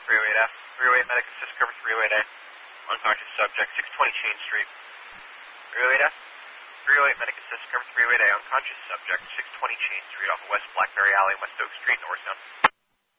308F. 308 medic assist cover 308A. Unconscious subject 620 Chain Street. 308F. 308 medic assist cover 308A. Unconscious subject 620 Chain Street off of West Blackberry Alley, West Oak Street, Norristown.